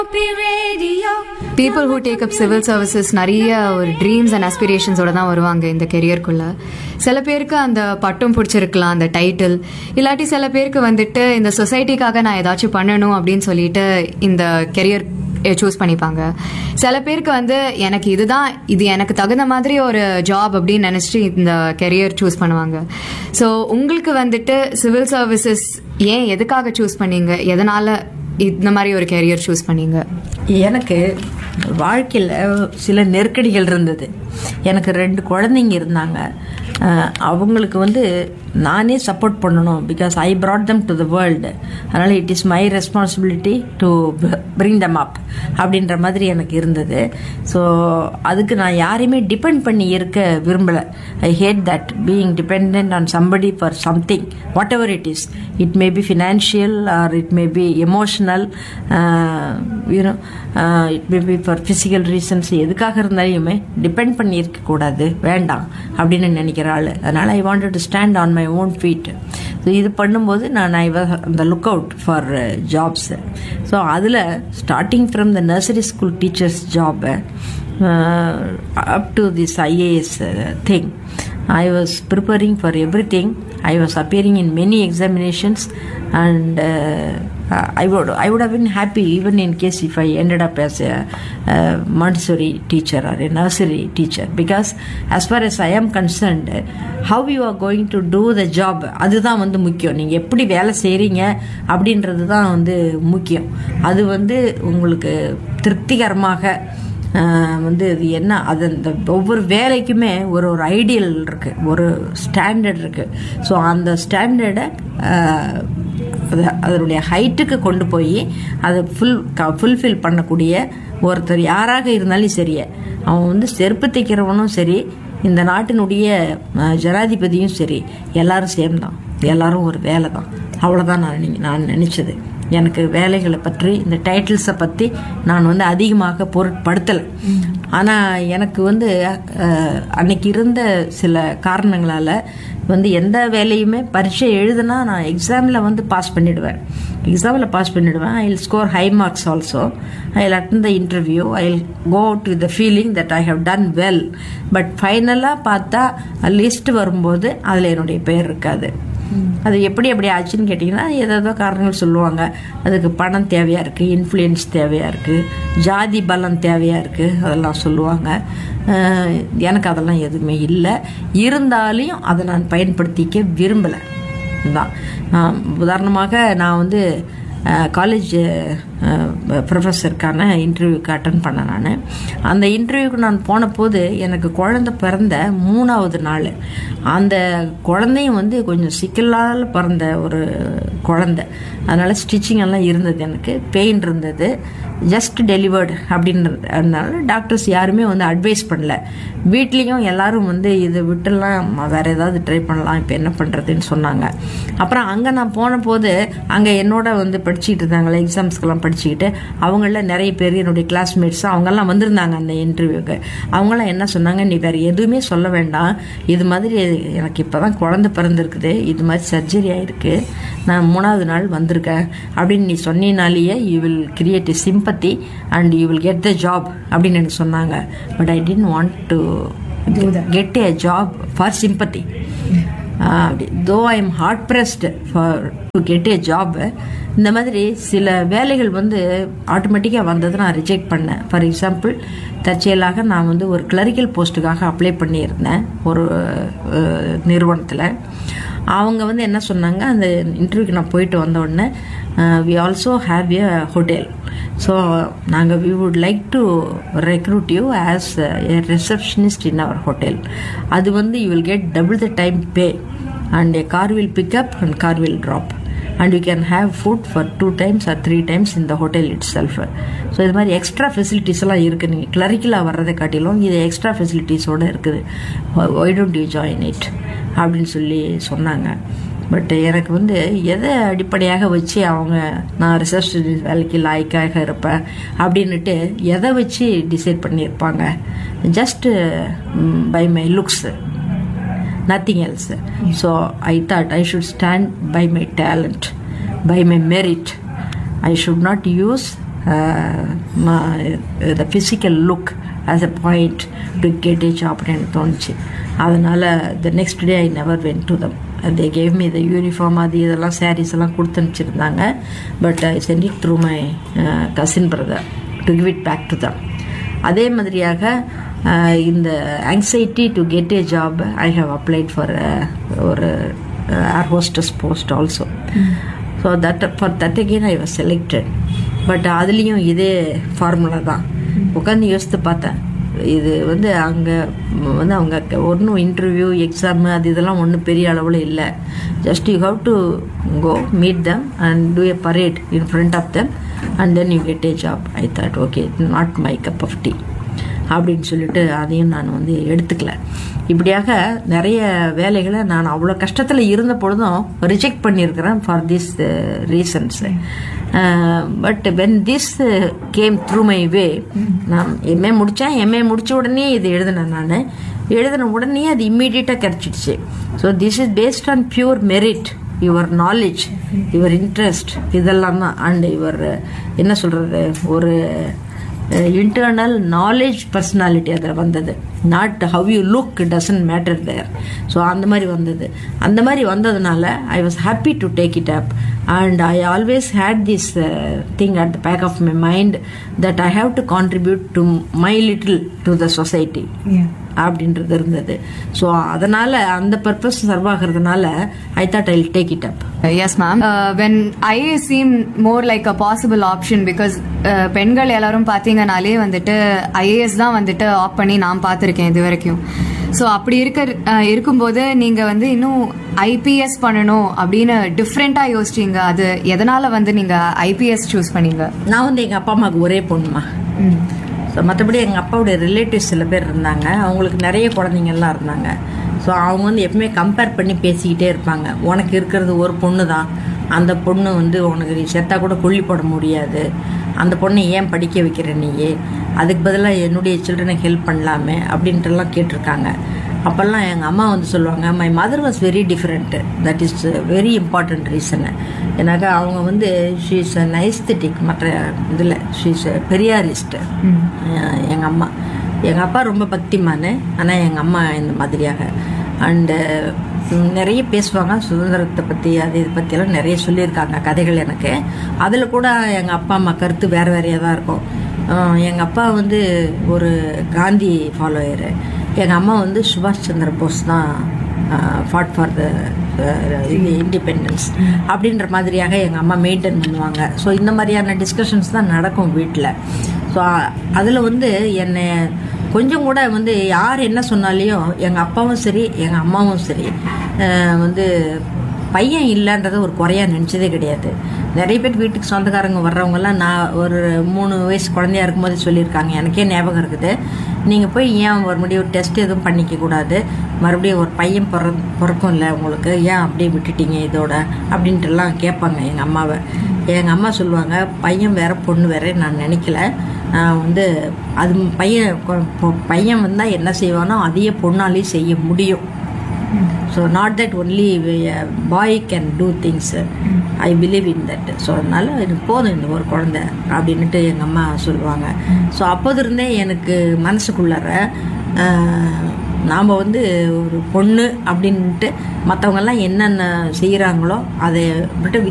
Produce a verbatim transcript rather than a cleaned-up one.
People who take up civil services நிறைய ஒரு dreams and ஆஸ்பிரேஷன்ஸோட தான் வருவாங்க இந்த கெரியருக்குள்ள. சில பேருக்கு அந்த பட்டம் பிடிச்சிருக்கலாம், அந்த டைட்டில். இல்லாட்டி சில பேருக்கு வந்துட்டு இந்த சொசைட்டிக்காக நான் ஏதாச்சும் பண்ணணும் அப்படின்னு சொல்லிட்டு இந்த கெரியர் சூஸ் பண்ணிப்பாங்க. சில பேருக்கு வந்து எனக்கு இதுதான், இது எனக்கு தகுந்த மாதிரி ஒரு ஜாப் அப்படின்னு நினைச்சிட்டு இந்த கெரியர் சூஸ் பண்ணுவாங்க. ஸோ உங்களுக்கு வந்துட்டு சிவில் சர்வீசஸ் ஏன், எதுக்காக சூஸ் பண்ணீங்க, எதனால இந்த மாதிரி ஒரு கெரியர் சூஸ் பண்ணீங்க? எனக்கு வாழ்க்கையில் சில நெருக்கடிகள் இருந்தது. எனக்கு ரெண்டு குழந்தைங்க இருந்தாங்க. அவங்களுக்கு வந்து நானே சப்போர்ட் பண்ணணும், because I brought them to the world. அதனால் it is my responsibility to bring them up அப்படின்ற மாதிரி எனக்கு இருந்தது. ஸோ அதுக்கு நான் யாரையுமே டிபெண்ட் பண்ணி இருக்க விரும்பலை. ஐ had that, being depend on somebody for something, what ever it is. It may be financial R it may be emotional, you know it may be for physical reasons. எதுக்காக இருந்தாலுமே டிபெண்ட் பண்ணி இருக்கக்கூடாது, வேண்டாம் அப்படின்னு நினைக்கிற ஆள். அதனால் I wanted to stand on my own feet. So இது பண்ணும்போது நான் ஐ வாஸ் அந்த look out for jobs. So அதில் starting from the nursery school teachers job up to this IAS thing, I was preparing for everything. I was appearing in many examinations, and uh, I would I would have been happy even in case if I ended up as a uh, Montessori teacher or a nursery teacher, because as far as I am concerned, how you are going to do the job, அதுதான் வந்து முக்கியம். நீங்கள் எப்படி வேலை செய்கிறீங்க அப்படின்றது தான் வந்து முக்கியம். அது வந்து உங்களுக்கு திருப்திகரமாக வந்து இது என்ன, அது அந்த ஒவ்வொரு வேலைக்குமே ஒரு ஒரு ஐடியல் இருக்குது, ஒரு ஸ்டாண்டர்ட் இருக்குது. ஸோ அந்த ஸ்டாண்டர்டை அது அதனுடைய ஹைட்டுக்கு கொண்டு போய் அதை ஃபுல் ஃபுல்ஃபில் பண்ணக்கூடிய ஒருத்தர் யாராக இருந்தாலும் சரியே, அவன் வந்து செருப்பு தைக்கிறவனும் சரி, இந்த நாட்டினுடைய ஜனாதிபதியும் சரி, எல்லாரும் சேம் தான், எல்லாரும் ஒரு வேலை தான். அவ்வளோதான் நான் நான் நினச்சது. எனக்கு வேலைகளை பற்றி, இந்த டைட்டில்ஸை பற்றி நான் வந்து அதிகமாக பொருட்படுத்தலை. ஆனால் எனக்கு வந்து அன்னைக்கு இருந்த சில காரணங்களால் வந்து எந்த வேலையுமே பரீட்சை எழுதுனா நான் எக்ஸாமில் வந்து பாஸ் பண்ணிவிடுவேன். எக்ஸாமில் பாஸ் பண்ணிவிடுவேன். I will score high marks also. I will attend the interview. I will go out with the feeling that I have done well. But ஃபைனலாக பார்த்தா லிஸ்ட் வரும்போது அதில் என்னுடைய பெயர் இருக்காது. அது எப்படி எப்படி ஆச்சுன்னு கேட்டிங்கன்னா, ஏதோ காரணங்கள் சொல்லுவாங்க. அதுக்கு பணம் தேவையாக இருக்குது, இன்ஃப்ளூயன்ஸ் தேவையாக இருக்குது, ஜாதி பலம் தேவையாக இருக்குது, அதெல்லாம் சொல்லுவாங்க. எனக்கு அதெல்லாம் எதுவுமே இல்லை. இருந்தாலும் அதை நான் பயன்படுத்திக்க விரும்பலை தான். உதாரணமாக நான் வந்து காலேஜ் ப்ரொஃபஸருக்கான இன்டர்வியூக்கு அட்டன் பண்ணேன். நான் அந்த இன்டர்வியூக்கு நான் போன போது எனக்கு குழந்தை பிறந்த மூணாவது நாள். அந்த குழந்தையும் வந்து கொஞ்சம் சிக்கலால் பிறந்த ஒரு குழந்தை. அதனால் ஸ்டிச்சிங் எல்லாம் இருந்தது, எனக்கு பெயின் இருந்தது. ஜஸ்ட் டெலிவர்டு அப்படின்றது. அதனால டாக்டர்ஸ் யாருமே வந்து அட்வைஸ் பண்ணல. வீட்லேயும் எல்லாரும் வந்து இதை விட்டுலாம் வேறு ஏதாவது ட்ரை பண்ணலாம், இப்போ என்ன பண்ணுறதுன்னு சொன்னாங்க. அப்புறம் அங்கே நான் போன போது அங்கே என்னோட வந்து படிச்சுக்கிட்டு இருந்தாங்களே, எக்ஸாம்ஸ்க்கெல்லாம் படிச்சுக்கிட்டு, அவங்கள நிறைய பேர் என்னுடைய கிளாஸ்மேட்ஸ் அவங்கெல்லாம் வந்திருந்தாங்க அந்த இன்டர்வியூக்கு. அவங்களாம் என்ன சொன்னாங்க, நீ வேறு எதுவுமே சொல்ல வேண்டாம், இது மாதிரி எனக்கு இப்போ தான் குழந்தை பிறந்திருக்குது, இது மாதிரி சர்ஜரி ஆகிருக்கு, நான் மூணாவது நாள் வந்திருக்கேன் அப்படின்னு நீ சொன்னினாலேயே you will create a sympathy and you will get the job அப்படின்னு எனக்கு சொன்னாங்க. But I didn't want to get a job for sympathy. அப்படி தோ I am heart pressed for to get a job. இந்த மாதிரி சில வேலைகள் வந்து ஆட்டோமேட்டிக்காக வந்ததை நான் ரிஜெக்ட் பண்ணேன். ஃபார் எக்ஸாம்பிள், தற்செயலாக நான் வந்து ஒரு கிளரிக்கல் போஸ்ட்டுக்காக அப்ளை பண்ணியிருந்தேன் ஒரு நிறுவனத்தில். அவங்க வந்து என்ன சொன்னாங்க, அந்த இன்டர்வியூக்கு நான் போயிட்டு வந்த உடனே, we also have a hotel, so நாங்கள் we would like to recruit you as a receptionist in our hotel. அது வந்து you will get double the time pay and a car will pick up and car will drop and you can have food for two times or three times in the hotel itself. So இது மாதிரி extra facilities எல்லாம் இருக்குது. நீங்கள் கிளரிக்கலாக வர்றதை காட்டிலும் இது extra ஃபெசிலிட்டிஸோடு இருக்குது. Why don't you join it அப்படின்னு சொல்லி சொன்னாங்க. பட் எனக்கு வந்து எதை அடிப்படையாக வச்சு அவங்க நான் ரிசப்ஷனிஸ்ட் வேலைக்கு லாய்க்காக இருப்பேன் அப்படின்னுட்டு எதை வச்சு டிசைட் பண்ணியிருப்பாங்க? Just by my looks, nothing else. So I thought I should stand by my talent, by my merit. I should not use the physical look as a point to get a job அப்படின்னு தோணுச்சு. அதனால் the next day I never went to them. They gave me the uniform அது இதெல்லாம் சாரீஸ் எல்லாம் கொடுத்து அனுப்பிச்சிருந்தாங்க. But I sent it through my cousin brother to give it back to them. அதே மாதிரியாக இந்த anxiety to get a job I have applied for ஒரு ஏர் hostess post also. So that for that again I was selected. But அதுலேயும் இதே formula தான். உட்காந்து யோசித்து பார்த்தேன், இது வந்து அங்கே வந்து அவங்க ஒன்றும் இன்டர்வியூ எக்ஸாமு அது இதெல்லாம் ஒன்றும் பெரிய அளவில் இல்லை. Just you have to go meet them and two a parade in front of them and then you get a job. I thought okay, not my cup of tea அப்படின்னு சொல்லிட்டு அதையும் நான் வந்து எடுத்துக்கல. இப்படியாக நிறைய வேலைகளை நான் அவ்வளோ கஷ்டத்தில் இருந்த பொழுதும் ரிஜெக்ட் பண்ணியிருக்கிறேன் for this reasons. But when this came through my way, நான் எம்ஏ முடித்தேன். எம்ஏ முடித்த உடனே இது எழுதினேன். நான் எழுதின உடனே அது இம்மீடியட்டாக கிடச்சிடுச்சு. So this is based on pure merit, your knowledge, your interest, இதெல்லாம் தான். அண்ட் யுவர் என்ன சொல்கிறது, ஒரு இன்டர்னல் நாலேஜ் பர்சனாலிட்டி அதில் வந்தது. Not how you look doesn't matter there. So அந்த மாதிரி வந்தது. அந்த மாதிரி வந்ததுனால I was happy to take it up. And I always had this thing at the back of my mind that I have to contribute to my little to the society அப்படின்றது இருந்தது. So அதனால அந்த purpose serve ஆகிறதுனால I thought I will take it up. Yes ma'am, when IAS seam more like a possible option because பெண்கள் எல்லாரும் பார்த்தீங்கன்னாலே வந்துட்டு IAS தான் வந்துட்டு ஆப் பண்ணி நான் பார்த்துருக்கேன் இது வரைக்கும். ஸோ அப்படி இருக்க இருக்கும்போது நீங்கள் வந்து இன்னும் ஐபிஎஸ் பண்ணணும் அப்படின்னு டிஃப்ரெண்ட்டாக யோசிச்சிங்க. அது எதனால வந்து நீங்கள் ஐபிஎஸ் சூஸ் பண்ணீங்க? நான் வந்து எங்கள் அப்பா அம்மாவுக்கு ஒரே பொண்ணுமா. ஸோ மற்றபடி எங்கள் அப்பாவுடைய ரிலேட்டிவ்ஸ் சில பேர் இருந்தாங்க. அவங்களுக்கு நிறைய குழந்தைங்கள்லாம் இருந்தாங்க. ஸோ அவங்க வந்து எப்பவுமே கம்பேர் பண்ணி பேசிக்கிட்டே இருப்பாங்க. உனக்கு இருக்கிறது ஒரு பொண்ணு தான், அந்த பொண்ணு வந்து உனக்கு நீ செத்தா கூட கொல்லி போட முடியாது, அந்த பொண்ணை ஏன் படிக்க வைக்கிற நீயே, அதுக்கு பதிலாக என்னுடைய சில்ட்ரனுக்கு ஹெல்ப் பண்ணலாமே அப்படின்ட்டுலாம் கேட்டிருக்காங்க. அப்போல்லாம் எங்கள் அம்மா வந்து சொல்லுவாங்க, my mother was very different. That is very important reason. ஏன்னாக்கா அவங்க வந்து ஷீ இஸ் அன் ஐஸ்தட்டிக், மற்ற இதில் ஷீ இஸ் பெரியாரிஸ்ட். எங்கள் அம்மா, எங்கள் அப்பா ரொம்ப பக்திமானு, ஆனால் எங்கள் அம்மா இந்த மாதிரியாக. அண்டு நிறைய பேசுவாங்க சுதந்திரத்தை பற்றி, அது இதை பற்றியெல்லாம் நிறைய சொல்லியிருக்காங்க கதைகள் எனக்கு. அதில் கூட எங்கள் அப்பா அம்மா கருத்து வேறு வேறையாக தான் இருக்கும். எங்கள் அப்பா வந்து ஒரு காந்தி ஃபாலோயரு, எங்கள் அம்மா வந்து சுபாஷ் சந்திர போஸ் தான் ஃபாட் ஃபார் த இண்டிபெண்டன்ஸ் அப்படின்ற மாதிரியாக எங்கள் அம்மா மெயின்டைன் பண்ணுவாங்க. ஸோ இந்த மாதிரியான டிஸ்கஷன்ஸ் தான் நடக்கும் வீட்டில். ஸோ அதில் வந்து என்னை கொஞ்சம் கூட வந்து யார் என்ன சொன்னாலையும் எங்கள் அப்பாவும் சரி எங்கள் அம்மாவும் சரி வந்து பையன் இல்லைன்றத ஒரு குறையா நினச்சதே கிடையாது. நிறைய பேர் வீட்டுக்கு சொந்தக்காரங்க வர்றவங்கெல்லாம் நான் ஒரு மூணு வயசு குழந்தையா இருக்கும்போது சொல்லியிருக்காங்க, எனக்கே ஞாபகம் இருக்குது, நீங்கள் போய் ஏன் ஒரு முடியும் டெஸ்ட் எதுவும் பண்ணிக்க கூடாது, மறுபடியும் ஒரு பையன் பிற பிறக்கும் இல்லை உங்களுக்கு, ஏன் அப்படியே விட்டுட்டீங்க இதோட அப்படின்ட்டுலாம் கேட்பாங்க எங்கள் அம்மாவை. எங்கள் அம்மா சொல்லுவாங்க, பையன் வேற பொண்ணு வேற நான் நினைக்கல, வந்து அது பையன் பையன் வந்தால் என்ன செய்வானோ அதையே பொண்ணாலேயும் செய்ய முடியும். So not that only bye can do things, I believe in that. So அதனால எனக்கு போதும் இந்த ஒரு குழந்தை அப்படின்ட்டு எங்கள் அம்மா சொல்லுவாங்க. ஸோ அப்போதிருந்தே எனக்கு மனசுக்குள்ளார நாம் வந்து ஒரு பொண்ணு அப்படின்ட்டு மற்றவங்கெல்லாம் என்னென்ன செய்கிறாங்களோ அதை விட்டு